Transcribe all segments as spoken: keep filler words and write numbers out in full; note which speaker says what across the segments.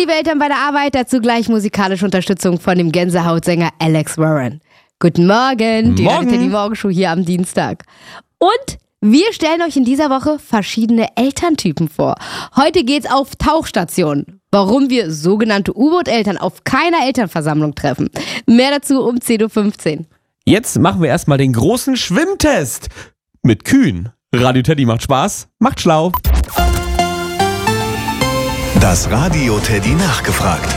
Speaker 1: liebe Eltern bei der Arbeit, dazu gleich musikalische Unterstützung von dem Gänsehautsänger Alex Warren. Guten Morgen, die
Speaker 2: Morgen.
Speaker 1: Radio Teddy Morgenshow hier am Dienstag. Und wir stellen euch in dieser Woche verschiedene Elterntypen vor. Heute geht's auf Tauchstationen. Warum wir sogenannte U-Boot-Eltern auf keiner Elternversammlung treffen. Mehr dazu um zehn Uhr fünfzehn.
Speaker 2: Jetzt machen wir erstmal den großen Schwimmtest. Mit Kühen. Radio Teddy macht Spaß, macht schlau.
Speaker 3: Das Radio Teddy nachgefragt.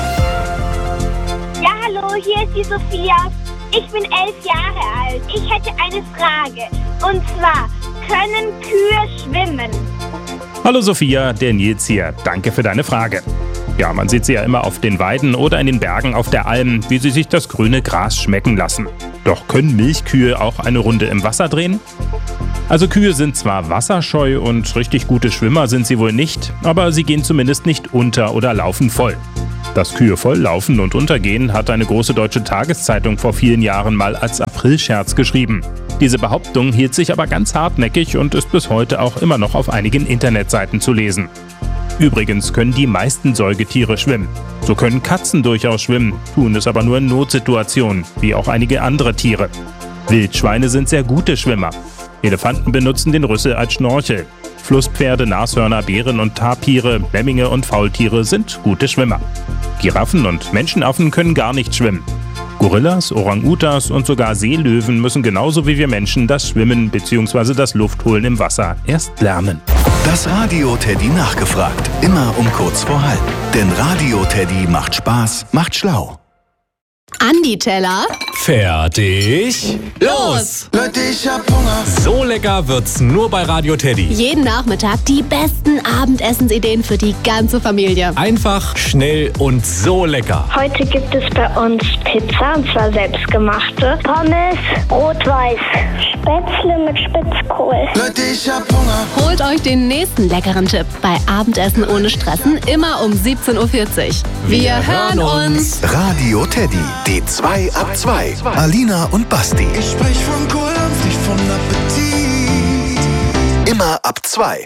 Speaker 4: Ja, hallo, hier ist die Sophia. Ich bin elf Jahre alt. Ich hätte eine Frage. Und zwar, können Kühe schwimmen?
Speaker 5: Hallo Sophia, der Nils hier. Danke für deine Frage. Ja, man sieht sie ja immer auf den Weiden oder in den Bergen auf der Alm, wie sie sich das grüne Gras schmecken lassen. Doch können Milchkühe auch eine Runde im Wasser drehen? Also Kühe sind zwar wasserscheu und richtig gute Schwimmer sind sie wohl nicht, aber sie gehen zumindest nicht unter oder laufen voll. Dass Kühe voll laufen und untergehen, hat eine große deutsche Tageszeitung vor vielen Jahren mal als Aprilscherz geschrieben. Diese Behauptung hielt sich aber ganz hartnäckig und ist bis heute auch immer noch auf einigen Internetseiten zu lesen. Übrigens können die meisten Säugetiere schwimmen. So können Katzen durchaus schwimmen, tun es aber nur in Notsituationen, wie auch einige andere Tiere. Wildschweine sind sehr gute Schwimmer. Elefanten benutzen den Rüssel als Schnorchel. Flusspferde, Nashörner, Bären und Tapire, Lemminge und Faultiere sind gute Schwimmer. Giraffen und Menschenaffen können gar nicht schwimmen. Gorillas, Orang-Utas und sogar Seelöwen müssen genauso wie wir Menschen das Schwimmen bzw. das Luftholen im Wasser erst lernen.
Speaker 3: Das Radio Teddy nachgefragt. Immer um kurz vor halb. Denn Radio Teddy macht Spaß, macht schlau.
Speaker 6: Andi Teller.
Speaker 7: Fertig. Los!
Speaker 8: Leute, ich hab Hunger.
Speaker 7: So lecker wird's nur bei Radio Teddy.
Speaker 6: Jeden Nachmittag die besten Abendessensideen für die ganze Familie.
Speaker 7: Einfach, schnell und so lecker.
Speaker 4: Heute gibt es bei uns Pizza, und zwar selbstgemachte. Pommes, rot-weiß. Spätzle mit Spitzkohl.
Speaker 8: Leute, ich hab Hunger.
Speaker 6: Holt euch den nächsten leckeren Tipp bei Abendessen ohne Stressen, immer um siebzehn Uhr vierzig. Wir, Wir hören uns.
Speaker 3: Radio Teddy, die zwei ab zwei. Alina und Basti.
Speaker 8: Ich sprech von Kohldampf, nicht von Appetit.
Speaker 3: Immer ab zwei.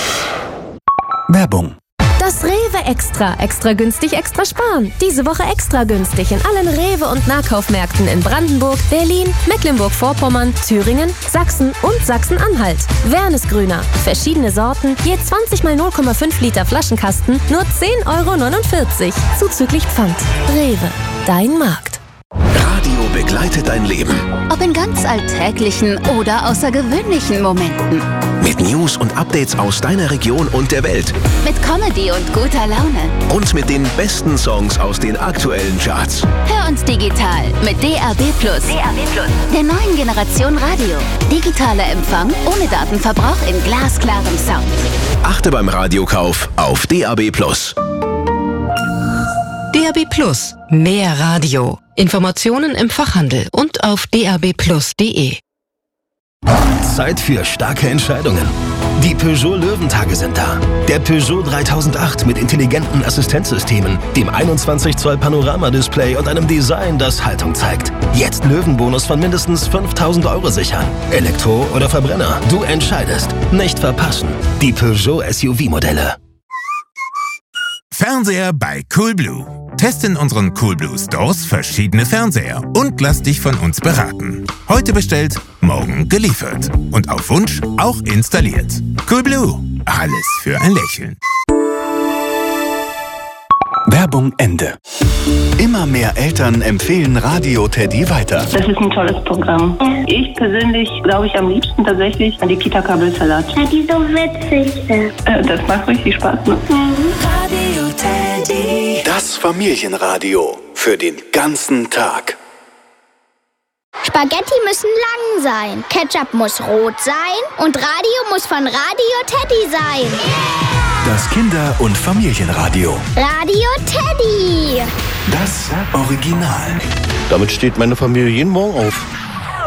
Speaker 3: Werbung.
Speaker 9: Das Rewe Extra. Extra günstig, extra sparen. Diese Woche extra günstig in allen Rewe- und Nahkaufmärkten in Brandenburg, Berlin, Mecklenburg-Vorpommern, Thüringen, Sachsen und Sachsen-Anhalt. Wernesgrüner. Verschiedene Sorten, je zwanzig mal null Komma fünf Liter Flaschenkasten, nur zehn Euro neunundvierzig. Zuzüglich Pfand. Rewe. Dein Markt.
Speaker 3: Radio begleitet dein Leben.
Speaker 10: Ob in ganz alltäglichen oder außergewöhnlichen Momenten.
Speaker 3: Mit News und Updates aus deiner Region und der Welt.
Speaker 10: Mit Comedy und guter Laune.
Speaker 3: Und mit den besten Songs aus den aktuellen Charts.
Speaker 10: Hör uns digital mit D A B plus. D A B plus. Der neuen Generation Radio. Digitaler Empfang ohne Datenverbrauch in glasklarem Sound.
Speaker 3: Achte beim Radiokauf auf D A B plus.
Speaker 11: D A B plus. Mehr Radio. Informationen im Fachhandel und auf d a b plus punkt d e.
Speaker 12: Zeit für starke Entscheidungen. Die Peugeot Löwentage sind da. Der Peugeot dreitausendacht mit intelligenten Assistenzsystemen, dem einundzwanzig Zoll Panoramadisplay und einem Design, das Haltung zeigt. Jetzt Löwenbonus von mindestens fünftausend Euro sichern. Elektro oder Verbrenner, du entscheidest. Nicht verpassen. Die Peugeot S U V-Modelle.
Speaker 13: Fernseher bei Coolblue. Teste in unseren Coolblue Stores verschiedene Fernseher und lass dich von uns beraten. Heute bestellt, morgen geliefert. Und auf Wunsch auch installiert. Coolblue. Alles für ein Lächeln.
Speaker 3: Werbung Ende. Immer mehr Eltern empfehlen Radio Teddy weiter.
Speaker 14: Das ist ein tolles Programm. Ich persönlich glaube ich am liebsten tatsächlich an die Kita-Kabelsalat.
Speaker 4: Ja, die so witzig ist.
Speaker 14: Äh, das macht richtig Spaß, ne?
Speaker 3: Radio Teddy. Das Familienradio für den ganzen Tag.
Speaker 4: Spaghetti müssen lang sein, Ketchup muss rot sein und Radio muss von Radio Teddy sein.
Speaker 3: Das Kinder- und Familienradio.
Speaker 4: Radio Teddy.
Speaker 3: Das Original.
Speaker 15: Damit steht meine Familie jeden Morgen auf.